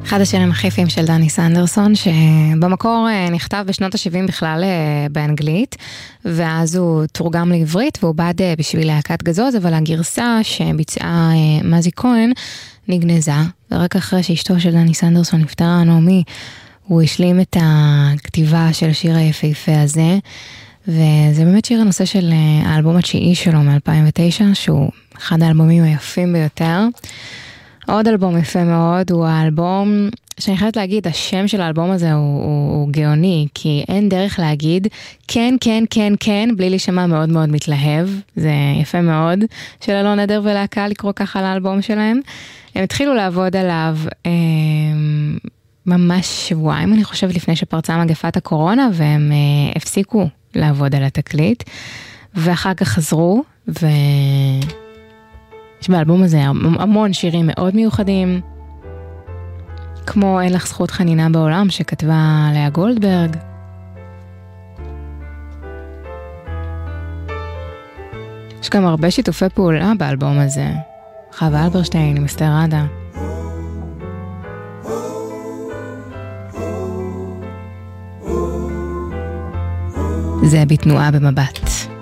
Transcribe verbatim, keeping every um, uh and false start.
אחד השירים הכי יפים של דני סנדרסון, שבמקור נכתב בשנות ה-שבעים בכלל באנגלית, ואז הוא תורגם לעברית, והוא בד בשביל להקת גזוז, אבל הגרסה שביצעה מזי כהן נגנזה, ורק אחרי שאשתו של דני סנדרסון נפטרה, נעמי, הוא השלים את הכתיבה של השיר היפהפה הזה, וזה באמת שיר הנושא של האלבום התשיעי שלו מ-אלפיים ותשע, שהוא אחד האלבומים היפים ביותר. עוד אלבום יפה מאוד, הוא האלבום, שאני חייבת להגיד, השם של האלבום הזה הוא, הוא, הוא גאוני, כי אין דרך להגיד כן, כן, כן, כן, בלי להישמע מאוד מאוד מתלהב, זה יפה מאוד, של אלון עדר ולהקה לקרוא ככה לאלבום שלהם. הם התחילו לעבוד עליו אה, ממש שבועיים, אני חושבת, לפני שפרצה מגפת הקורונה, והם אה, הפסיקו לעבוד על התקליט, ואחר כך חזרו, ו... יש באלבום הזה המון שירים מאוד מיוחדים, כמו אין לך זכות חנינה בעולם שכתבה לאה גולדברג. יש גם הרבה שיתופי פעולה באלבום הזה. חווה אלברשטיין עם אסתר עדה. זה בתנועה במבט.